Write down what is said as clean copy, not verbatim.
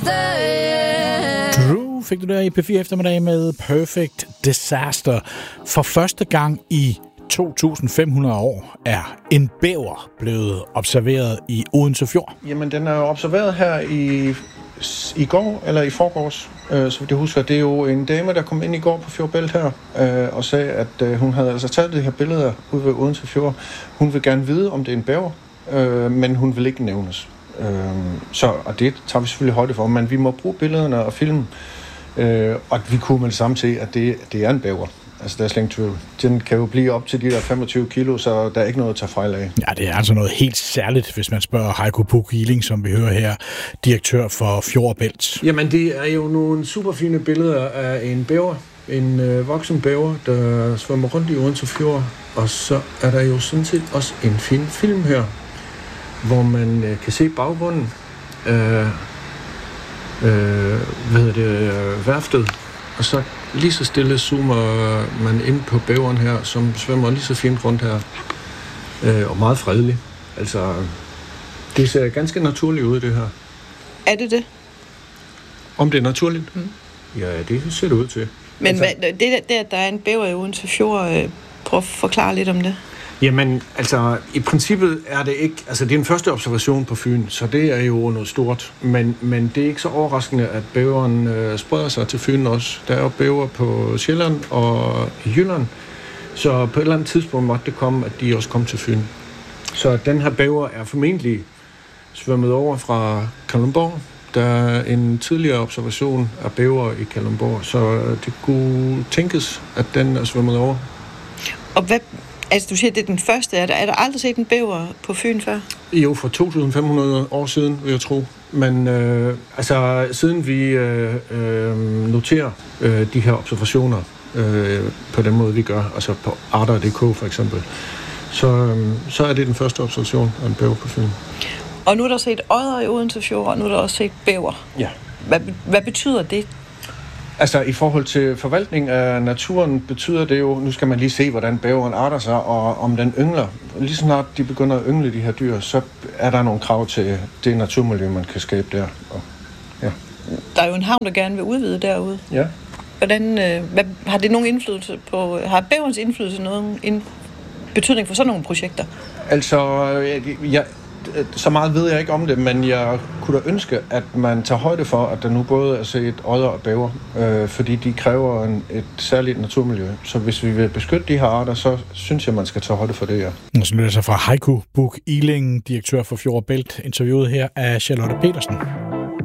Drew fik du der i P4 eftermiddag med Perfect Disaster. For første gang i 2500 år er en bæver blevet observeret i Odense Fjord. Jamen, den er jo observeret her i går, eller i forgårs, så vidt jeg husker. Det er jo en dame, der kom ind i går på Fjord Bælt her, og sagde, at hun havde altså taget de her billeder ude ved Odense Fjord. Hun vil gerne vide, om det er en bæver, men hun vil ikke nævnes. Og det tager vi selvfølgelig højde for, men vi må bruge billederne og filmen, og vi kunne med det samme se, at det er en bæver. Altså, der er slet ingen tvivl. Den kan jo blive op til de der 25 kilo, så der er ikke noget at tage fejl af. Ja, det er altså noget helt særligt, hvis man spørger Heiko Buch Iling, som vi hører her, direktør for Fjord Bælt. Jamen, det er jo nogle super fine billeder af en bæver. En voksen bæver, der svømmer rundt i Odense Fjord. Og så er der jo sådan set også en fin film her, hvor man kan se bagbunden værftet. Og så lige så stille zoomer man ind på bæveren her, som svømmer lige så fint rundt her. Og meget fredelig. Altså, det ser ganske naturligt ud, det her. Er det det? Om det er naturligt? Ja, det ser det ud til. Men altså, det at der er en bæver i Odense Fjord, prøv at forklare lidt om det. Jamen, altså, i princippet er det ikke... Altså, det er en første observation på Fyn, så det er jo noget stort. Men det er ikke så overraskende, at bæveren spreder sig til Fyn også. Der er jo bæver på Sjælland og i Jylland. Så på et eller andet tidspunkt måtte det komme, at de også kom til Fyn. Så den her bæver er formentlig svømmet over fra Kalundborg. Der er en tidligere observation af bæver i Kalundborg, så det kunne tænkes, at den er svømmet over. Og hvad... Altså, du siger, at det er den første. Er der aldrig set en bæver på Fyn før? Jo, for 2500 år siden, vil jeg tro. Men altså, siden vi noterer de her observationer på den måde, vi gør, altså på arter.dk for eksempel, så er det den første observation af en bæver på Fyn. Og nu er der set odder i Odense Fjord, og nu er der også set bæver. Ja. Hvad betyder det? Altså, i forhold til forvaltning af naturen betyder det jo, nu skal man lige se, hvordan bæveren arter sig, og om den yngler. Lige snart de begynder at yngle, de her dyr, så er der nogle krav til det naturmiljø, man kan skabe der. Og, ja. Der er jo en havn, der gerne vil udvide derude. Ja. Hvordan, har det nogen indflydelse på, har bæverens indflydelse nogen betydning for sådan nogle projekter? Altså, så meget ved jeg ikke om det, men jeg kunne da ønske, at man tager højde for, at der nu både er set odder og bæver, fordi de kræver et særligt naturmiljø. Så hvis vi vil beskytte de her arter, så synes jeg, man skal tage højde for det, ja. Og så lyder det så fra Heiko Buch Iling, direktør for Fjord Bælt, interviewet her af Charlotte Petersen.